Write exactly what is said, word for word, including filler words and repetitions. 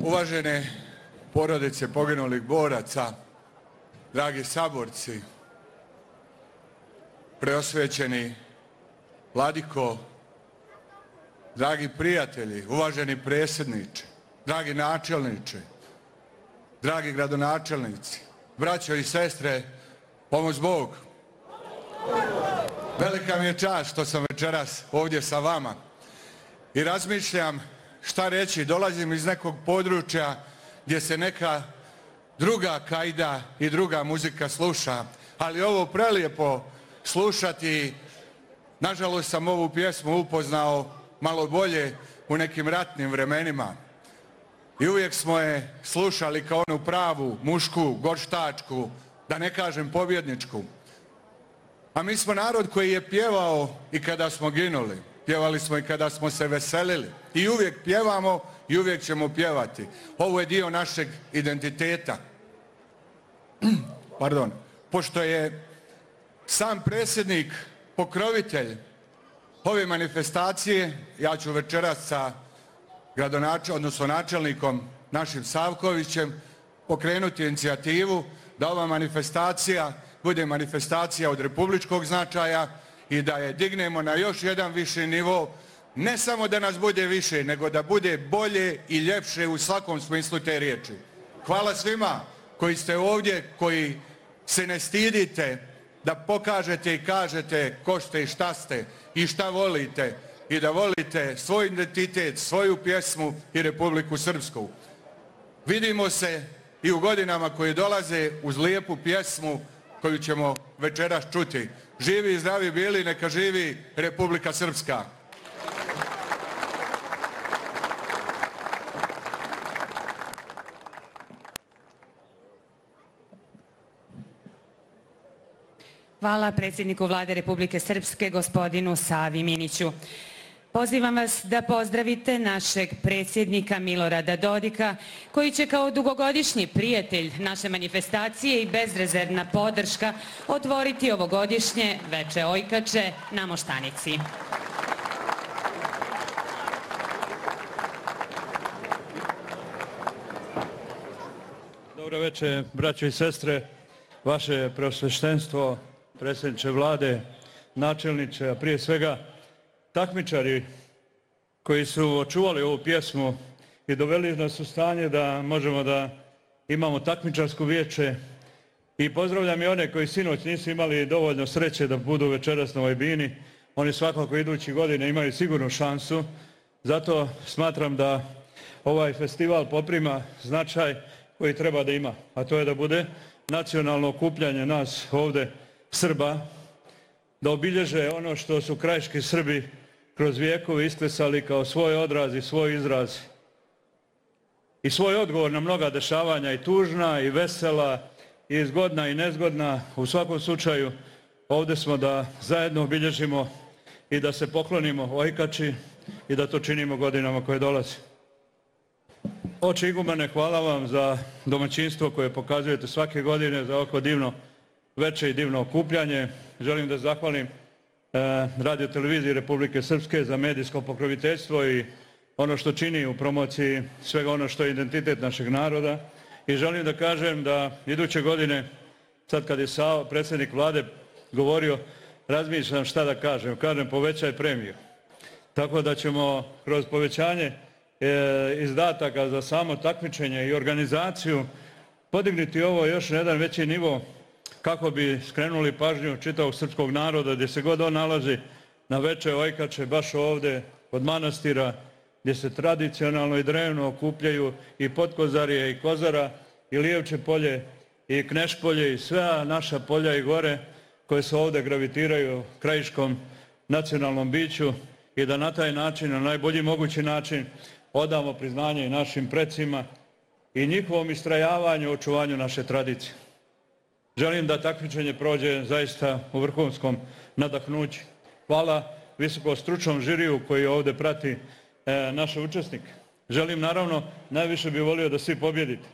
Uvažene porodice poginulih boraca, dragi saborci, preosvećeni vladiko, dragi prijatelji, uvaženi predsjedniče, dragi načelniče, dragi gradonačelnici, braćo i sestre, pomoć Bog. Velika mi je čast što sam večeras ovdje sa vama i razmišljam šta reći. Dolazim iz nekog područja gdje se neka druga kajda i druga muzika sluša, ali ovo prelijepo slušati. Nažalost sam ovu pjesmu upoznao malo bolje u nekim ratnim vremenima i uvijek smo je slušali kao onu pravu, mušku, gorštačku, da ne kažem pobjedničku. A mi smo narod koji je pjevao i kada smo ginuli, pjevali smo i kada smo se veselili i uvijek pjevamo i uvijek ćemo pjevati. Ovo je dio našeg identiteta. Pardon. Pošto je sam predsjednik pokrovitelj ove manifestacije, ja ću večeras sa gradonačelnikom, odnosno načelnikom našim Savkovićem pokrenuti inicijativu da ova manifestacija bude manifestacija od republičkog značaja i da je dignemo na još jedan viši nivo, ne samo da nas bude više, nego da bude bolje i ljepše u svakom smislu te riječi. Hvala svima koji ste ovdje, koji se ne stidite da pokažete i kažete ko ste i šta ste i šta volite i da volite svoj identitet, svoju pjesmu i Republiku Srpsku. Vidimo se i u godinama koje dolaze uz lijepu pjesmu koju ćemo večeras čuti. Živi i zdravi bili, neka živi Republika Srpska. Hvala predsjedniku Vlade Republike Srpske, gospodinu Savi Miniću. Pozivam vas da pozdravite našeg predsjednika Milorada Dodika, koji će kao dugogodišnji prijatelj naše manifestacije i bezrezervna podrška otvoriti ovogodišnje Veče Ojkače na Moštanici. Dobro večer, braćo i sestre, vaše preosveštenstvo, predsjedniče Vlade, načelniče, a prije svega takmičari koji su očuvali ovu pjesmu i doveli nas u stanje da možemo da imamo takmičarsko vijeće. I pozdravljam i one koji sinoć nisu imali dovoljno sreće da budu večeras na ovoj bini. Oni svakako idući godine imaju sigurnu šansu. Zato smatram da ovaj festival poprima značaj koji treba da ima, a to je da bude nacionalno okupljanje nas ovde Srba, da obilježe ono što su krajiški Srbi kroz vijekove isklesali kao svoj odraz i svoj izraz i svoj odgovor na mnoga dešavanja, i tužna i vesela i zgodna i nezgodna. U svakom slučaju ovdje smo da zajedno obilježimo i da se poklonimo Ojkači i da to činimo godinama koje dolaze. Oče igumene, hvala vam za domaćinstvo koje pokazujete svake godine, za ovako divno veče i divno okupljanje. Želim da zahvalim Radio televiziji Republike Srpske za medijsko pokroviteljstvo i ono što čini u promociji svega ono što je identitet našeg naroda. I želim da kažem da iduće godine, sad kad je predsjednik Vlade govorio, razmišljam šta da kažem. Kažem povećaj premiju. Tako da ćemo kroz povećanje izdataka za samo takmičenje i organizaciju podignuti ovo još na jedan veći nivo kako bi skrenuli pažnju čitavog srpskog naroda gdje se god on nalazi na Veče Ojkače, baš ovdje od manastira gdje se tradicionalno i drevno okupljaju i Potkozarije i Kozara i Lijevče polje i Knešpolje i sve naša polja i gore koje se ovdje gravitiraju krajiškom nacionalnom biću i da na taj način, na najbolji mogući način, odamo priznanje i našim precima i njihovom istrajavanju u očuvanju naše tradicije. Želim da takmičenje prođe zaista u vrhunskom nadahnuću. Hvala visoko stručnom žiriju koji ovdje prati e, naše učesnike. Želim naravno, najviše bih volio da svi pobjedite.